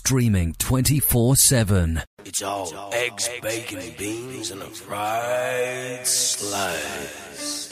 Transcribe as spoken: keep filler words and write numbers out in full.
streaming twenty-four seven. It's all eggs, bacon, beans, and a fried slice.